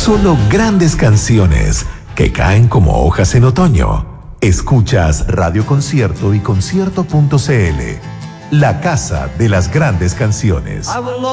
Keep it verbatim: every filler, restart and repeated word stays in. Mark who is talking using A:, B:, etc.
A: solo grandes canciones que caen como hojas en otoño. Escuchas Radio Concierto y concierto punto c l, la casa de las grandes canciones.